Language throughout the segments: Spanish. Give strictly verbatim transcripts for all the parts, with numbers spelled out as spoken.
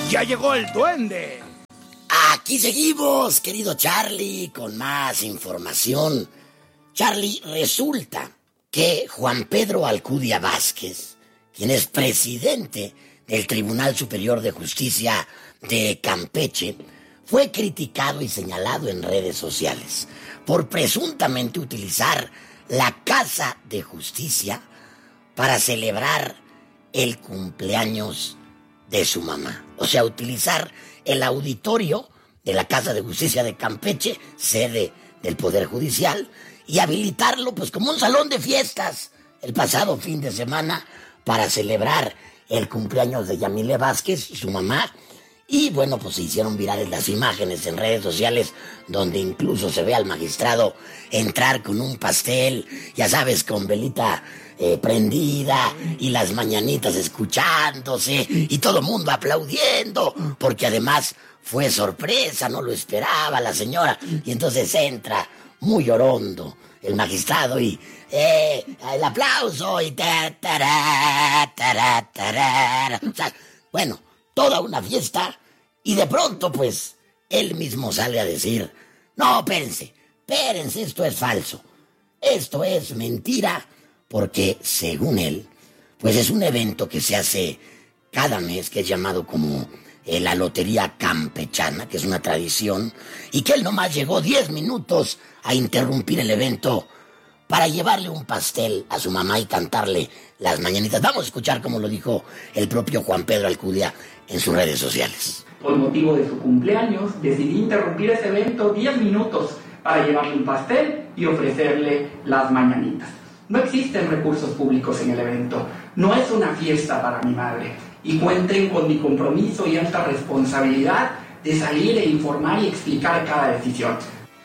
¡Ya llegó el duende! Aquí seguimos, querido Charlie, con más información. Charlie, resulta que Juan Pedro Alcudia Vázquez, quien es presidente del Tribunal Superior de Justicia de Campeche, fue criticado y señalado en redes sociales por presuntamente utilizar la Casa de Justicia para celebrar el cumpleaños de su mamá. O sea, utilizar el auditorio de la Casa de Justicia de Campeche, sede del Poder Judicial, y habilitarlo pues como un salón de fiestas el pasado fin de semana para celebrar el cumpleaños de Yamile Vázquez y su mamá. Y bueno, pues se hicieron virales las imágenes en redes sociales donde incluso se ve al magistrado entrar con un pastel, ya sabes, con velita eh, prendida y las mañanitas escuchándose y todo el mundo aplaudiendo, porque además fue sorpresa, no lo esperaba la señora. Y entonces entra muy orondo el magistrado y eh, el aplauso y ta, tará, tará, tará. O sea, bueno, toda una fiesta, y de pronto, pues, él mismo sale a decir, no, espérense, espérense, esto es falso, esto es mentira, porque, según él, pues es un evento que se hace cada mes, que es llamado como eh, la Lotería Campechana, que es una tradición, y que él nomás llegó diez minutos a interrumpir el evento para llevarle un pastel a su mamá y cantarle las mañanitas. Vamos a escuchar cómo lo dijo el propio Juan Pedro Alcudia en sus redes sociales. Por motivo de su cumpleaños, decidí interrumpir ese evento diez minutos para llevarle un pastel y ofrecerle las mañanitas. No existen recursos públicos en el evento, no es una fiesta para mi madre, y cuenten con mi compromiso y alta responsabilidad de salir e informar y explicar cada decisión.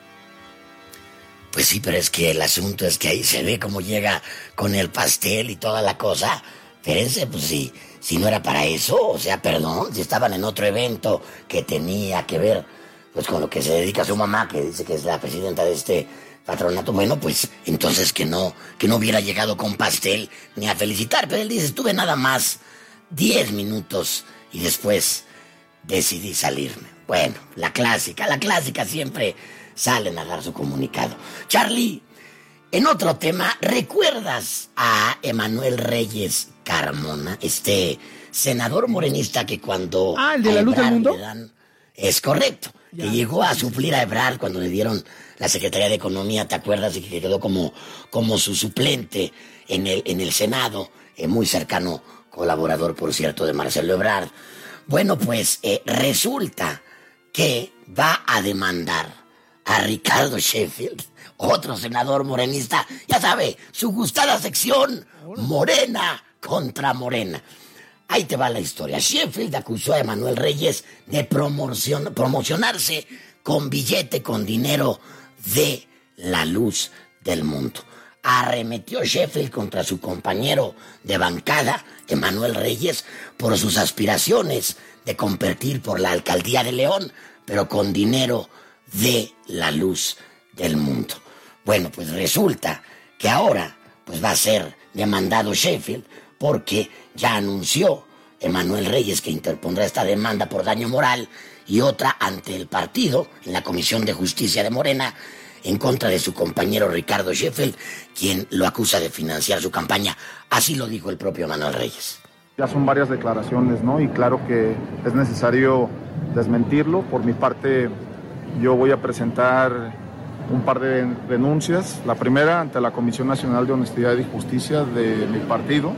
Pues sí, pero es que el asunto es que ahí se ve cómo llega con el pastel y toda la cosa. Espérense, pues si, si no era para eso, o sea, perdón, si estaban en otro evento que tenía que ver pues con lo que se dedica su mamá, que dice que es la presidenta de este patronato, bueno, pues entonces que no, que no hubiera llegado con pastel ni a felicitar. Pero él dice, estuve nada más diez minutos y después decidí salirme. Bueno, la clásica, la clásica siempre salen a dar su comunicado. Charlie, en otro tema, ¿recuerdas a Emanuel Reyes Carmona, este senador morenista que cuando... Ah, ¿el de la luz del mundo? Dan, es correcto, ya, que llegó a suplir a Ebrard cuando le dieron la Secretaría de Economía, ¿te acuerdas? Y que quedó como, como su suplente en el, en el Senado, eh, muy cercano colaborador, por cierto, de Marcelo Ebrard. Bueno, pues eh, resulta que va a demandar a Ricardo Sheffield, otro senador morenista, ya sabe, su gustada sección, Morena contra Morena. Ahí te va la historia. Sheffield acusó a Emanuel Reyes de promocion, promocionarse con billete, con dinero de la luz del mundo. Arremetió Sheffield contra su compañero de bancada, Emanuel Reyes, por sus aspiraciones de competir por la alcaldía de León, pero con dinero de la luz del mundo. Bueno, pues resulta que ahora pues va a ser demandado Sheffield porque ya anunció Emanuel Reyes que interpondrá esta demanda por daño moral y otra ante el partido en la Comisión de Justicia de Morena en contra de su compañero Ricardo Sheffield, quien lo acusa de financiar su campaña. Así lo dijo el propio Emanuel Reyes. Ya son varias declaraciones, ¿no? Y claro que es necesario desmentirlo. Por mi parte, yo voy a presentar un par de denuncias. La primera ante la Comisión Nacional de Honestidad y Justicia de mi partido,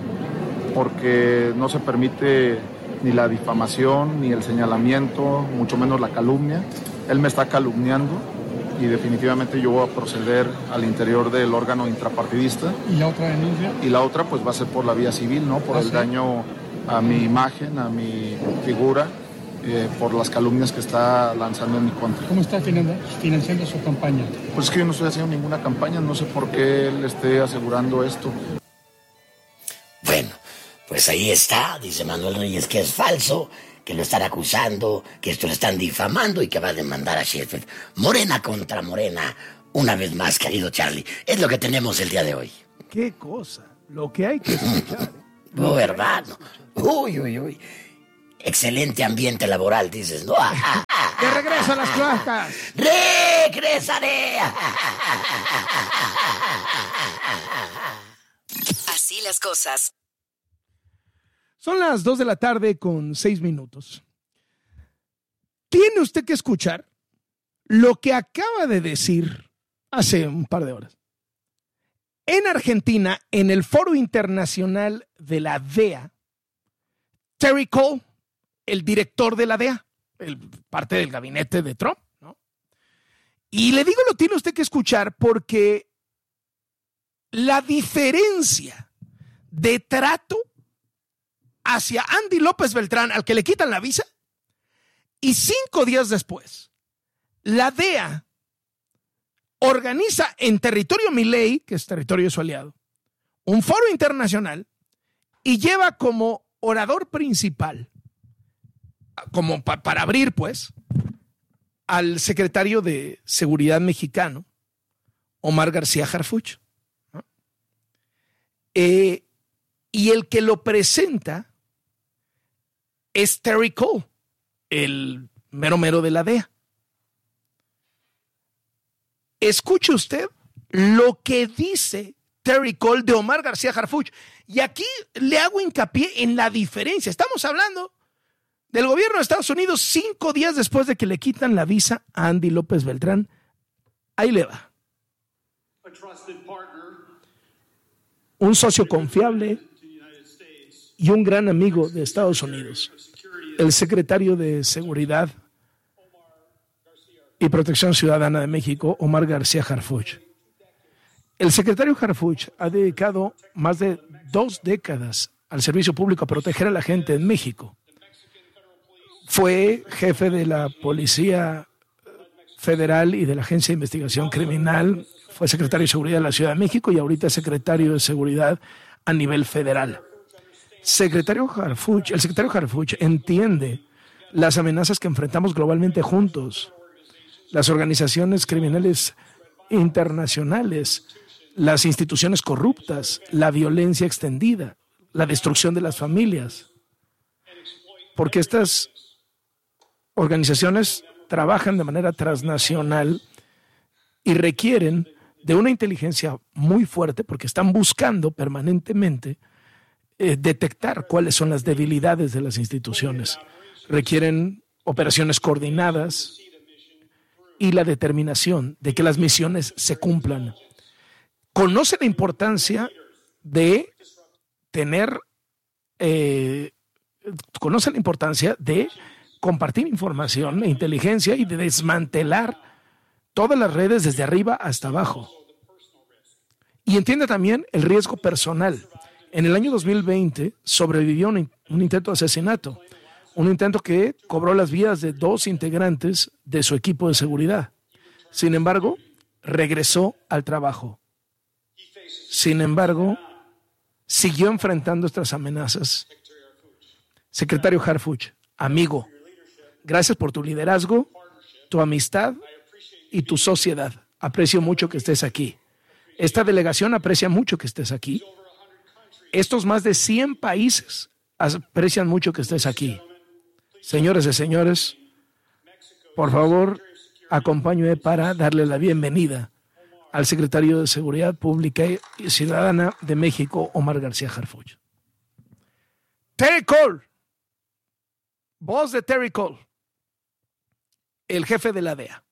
porque no se permite ni la difamación, ni el señalamiento, mucho menos la calumnia. Él me está calumniando y definitivamente yo voy a proceder al interior del órgano intrapartidista. ¿Y la otra denuncia? Y la otra pues va a ser por la vía civil, ¿no? Por el daño a mi imagen, a mi figura, eh, por las calumnias que está lanzando en mi contra. ¿Cómo está financiando su campaña? Pues es que yo no estoy haciendo ninguna campaña, no sé por qué él esté asegurando esto. Bueno, pues ahí está, dice Manuel Reyes que es falso, que lo están acusando, que esto lo están difamando y que va a demandar a Sheffield. Morena contra Morena, una vez más, querido Charlie. Es lo que tenemos el día de hoy. ¡Qué cosa! Lo que hay que escuchar. Oh, hermano. Uy, uy, uy. excelente ambiente laboral, dices, ¿no? ¡De regreso a las cloacas! ¡Regresaré! Así las cosas. Son las dos de la tarde con seis minutos. Tiene usted que escuchar lo que acaba de decir hace un par de horas. En Argentina, en el Foro Internacional de la D E A, Terry Cole, el director de la D E A, el, parte del gabinete de Trump, ¿no? Y le digo, lo tiene usted que escuchar porque la diferencia de trato hacia Andy López Beltrán, al que le quitan la visa, y cinco días después, la D E A organiza en territorio Milei, que es territorio de su aliado, un foro internacional y lleva como orador principal, como pa- para abrir, pues, al secretario de Seguridad mexicano, Omar García Harfuch, ¿no? Eh, y el que lo presenta es Terry Cole, el mero mero de la D E A. Escuche usted lo que dice Terry Cole de Omar García Harfuch. Y aquí le hago hincapié en la diferencia. Estamos hablando del gobierno de Estados Unidos cinco días después de que le quitan la visa a Andy López Beltrán. Ahí le va. Un socio confiable y un gran amigo de Estados Unidos, el secretario de Seguridad y Protección Ciudadana de México, Omar García Harfuch. El secretario Harfuch ha dedicado más de dos décadas al servicio público a proteger a la gente en México. Fue jefe de la Policía Federal y de la Agencia de Investigación Criminal, fue secretario de Seguridad de la Ciudad de México y ahorita es secretario de Seguridad a nivel federal. Secretario Harfuch, el secretario Harfuch entiende las amenazas que enfrentamos globalmente juntos, las organizaciones criminales internacionales, las instituciones corruptas, la violencia extendida, la destrucción de las familias, porque estas organizaciones trabajan de manera transnacional y requieren de una inteligencia muy fuerte porque están buscando permanentemente eh, detectar cuáles son las debilidades de las instituciones. Requieren operaciones coordinadas y la determinación de que las misiones se cumplan. Conoce la importancia de tener, eh, conoce la importancia de compartir información e inteligencia y de desmantelar todas las redes desde arriba hasta abajo. Y entiende también el riesgo personal. En el año dos mil veinte sobrevivió un, un intento de asesinato, un intento que cobró las vidas de dos integrantes de su equipo de seguridad. Sin embargo, regresó al trabajo. Sin embargo, siguió enfrentando estas amenazas. Secretario Harfuch, amigo, gracias por tu liderazgo, tu amistad y tu sociedad. Aprecio mucho que estés aquí. Esta delegación aprecia mucho que estés aquí. Estos más de cien países aprecian mucho que estés aquí. Señores y señores, por favor, acompáñenme para darle la bienvenida al secretario de Seguridad Pública y Ciudadana de México, Omar García Harfuch. Terry Cole, voz de Terry Cole, el jefe de la D E A.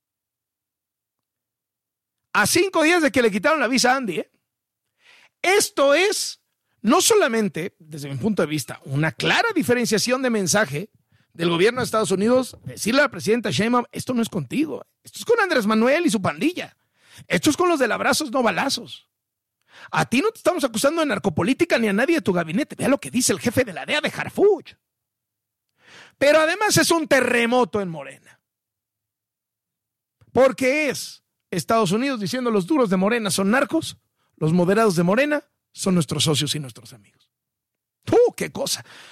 A cinco días de que le quitaron la visa a Andy, ¿eh? Esto es, no solamente, desde mi punto de vista, una clara diferenciación de mensaje del gobierno de Estados Unidos, decirle a la presidenta Sheinbaum, esto no es contigo, esto es con Andrés Manuel y su pandilla, esto es con los del abrazos no balazos. A ti no te estamos acusando de narcopolítica ni a nadie de tu gabinete. Vea lo que dice el jefe de la D E A de Harfuch. Pero además es un terremoto en Morena. Porque es Estados Unidos diciendo los duros de Morena son narcos, los moderados de Morena son nuestros socios y nuestros amigos. ¡Uh, qué cosa!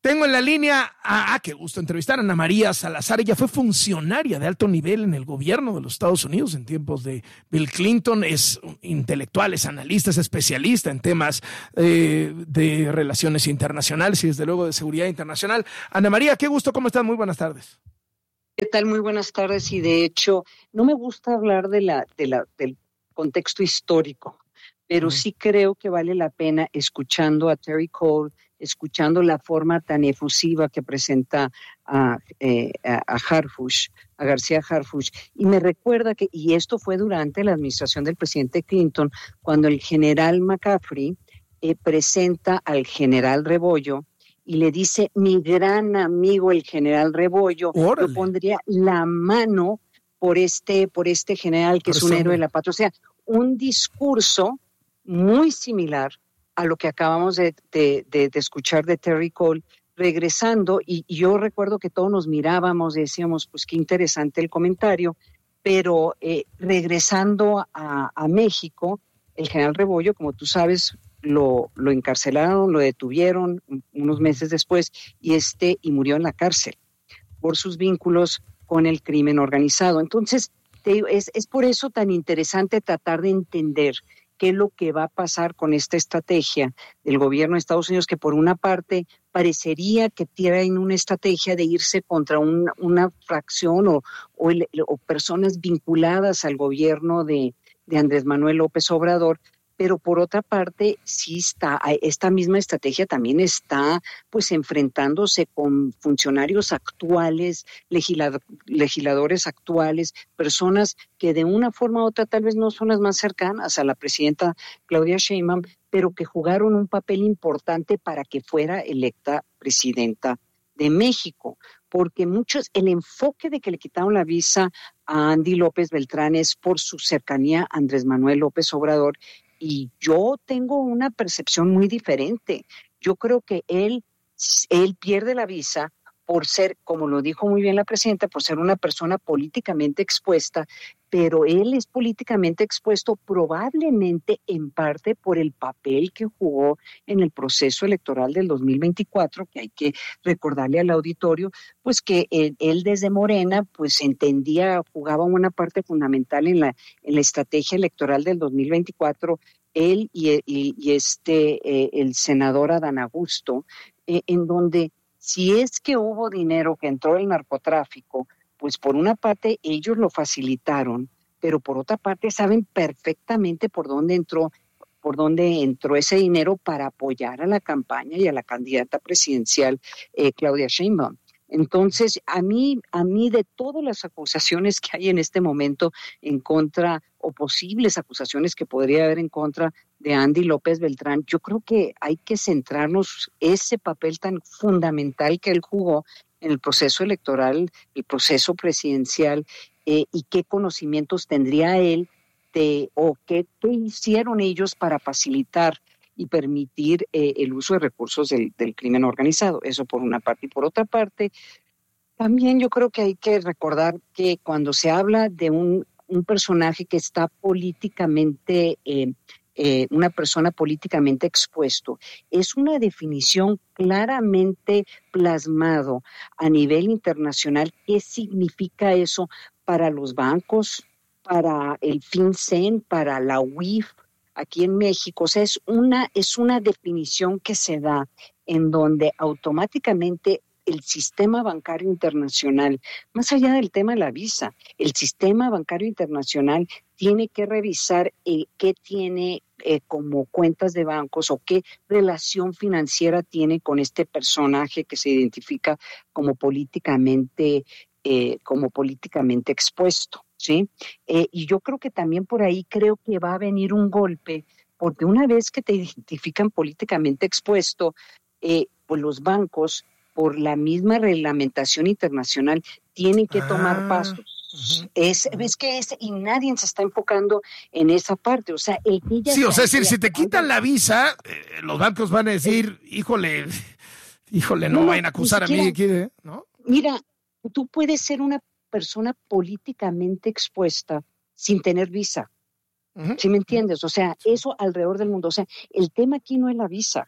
Tengo en la línea, a, ah, qué gusto entrevistar a Ana María Salazar. Ella fue funcionaria de alto nivel en el gobierno de los Estados Unidos en tiempos de Bill Clinton. Es intelectual, es analista, es especialista en temas eh, de relaciones internacionales y desde luego de seguridad internacional. Ana María, qué gusto, ¿cómo estás? Muy buenas tardes. ¿Qué tal? Muy buenas tardes. Y de hecho, no me gusta hablar de la, de la, del contexto histórico, pero uh-huh. sí creo que vale la pena, escuchando a Terry Cole, escuchando la forma tan efusiva que presenta a, eh, a, a Harfuch, a García Harfuch, y me recuerda que, y esto fue durante la administración del presidente Clinton, cuando el general McCaffrey eh, presenta al general Rebollo y le dice, mi gran amigo el general Rebollo, ¡Órale! Yo pondría la mano por este, por este general que por es un héroe de la patria. O sea, un discurso muy similar a lo que acabamos de, de, de, de escuchar de Terry Cole, regresando, y, y yo recuerdo que todos nos mirábamos y decíamos, pues qué interesante el comentario, pero eh, regresando a, a México, el general Rebollo, como tú sabes, lo, lo encarcelaron, lo detuvieron unos meses después, y, este, y murió en la cárcel por sus vínculos con el crimen organizado. Entonces, te, es, es por eso tan interesante tratar de entender qué es lo que va a pasar con esta estrategia del gobierno de Estados Unidos, que por una parte parecería que tienen una estrategia de irse contra un, una fracción o, o, el, o personas vinculadas al gobierno de, de Andrés Manuel López Obrador, pero por otra parte, sí está, esta misma estrategia también está pues enfrentándose con funcionarios actuales, legislador, legisladores actuales, personas que de una forma u otra tal vez no son las más cercanas a la presidenta Claudia Sheinbaum, pero que jugaron un papel importante para que fuera electa presidenta de México, porque muchos, el enfoque de que le quitaron la visa a Andy López Beltrán es por su cercanía a Andrés Manuel López Obrador. Y yo tengo una percepción muy diferente. Yo creo que él, él pierde la visa por ser, como lo dijo muy bien la presidenta, por ser una persona políticamente expuesta, pero él es políticamente expuesto probablemente en parte por el papel que jugó en el proceso electoral del dos mil veinticuatro, que hay que recordarle al auditorio, pues que él, él desde Morena pues entendía, jugaba una parte fundamental en la, en la estrategia electoral del dos mil veinticuatro, él y, y, y este, eh, el senador Adán Augusto, eh, en donde si es que hubo dinero que entró del narcotráfico, pues por una parte ellos lo facilitaron, pero por otra parte saben perfectamente por dónde entró, por dónde entró ese dinero para apoyar a la campaña y a la candidata presidencial eh, Claudia Sheinbaum. Entonces, a mí, a mí de todas las acusaciones que hay en este momento en contra, o posibles acusaciones que podría haber en contra de Andy López Beltrán, yo creo que hay que centrarnos ese papel tan fundamental que él jugó en el proceso electoral, el proceso presidencial, eh, y qué conocimientos tendría él de, o qué, qué hicieron ellos para facilitar y permitir eh, el uso de recursos del, del crimen organizado. Eso por una parte. Y por otra parte, también yo creo que hay que recordar que cuando se habla de un, un personaje que está políticamente, eh, eh, una persona políticamente expuesto, es una definición claramente plasmado a nivel internacional. ¿Qué significa eso para los bancos, para el FinCEN, para la U I F? Aquí en México, o sea, es una, es una definición que se da en donde automáticamente el sistema bancario internacional, más allá del tema de la visa, el sistema bancario internacional tiene que revisar eh, qué tiene eh, como cuentas de bancos o qué relación financiera tiene con este personaje que se identifica como políticamente, eh, como políticamente expuesto. ¿Sí? Eh, y yo creo que también por ahí creo que va a venir un golpe, porque una vez que te identifican políticamente expuesto, eh, pues los bancos, por la misma reglamentación internacional, tienen que ah, tomar pasos. Uh-huh. Es, es que es, y nadie se está enfocando en esa parte. O sea, el que ya sí, o sea, es decir, si te antes, quitan la visa, eh, los bancos van a decir, eh, híjole, híjole, no, no vayan a acusar siquiera, a mí, ¿no? Mira, tú puedes ser una persona políticamente expuesta sin tener visa. Uh-huh. ¿Sí me entiendes? O sea, eso alrededor del mundo. O sea, el tema aquí no es la visa.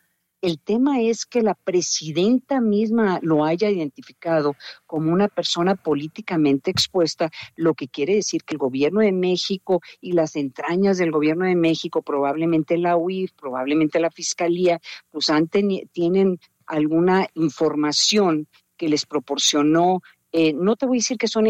El tema es que la presidenta misma lo haya identificado como una persona políticamente expuesta, lo que quiere decir que el gobierno de México y las entrañas del gobierno de México, probablemente la U I F, probablemente la Fiscalía, pues han teni- tienen alguna información que les proporcionó, eh, no te voy a decir que son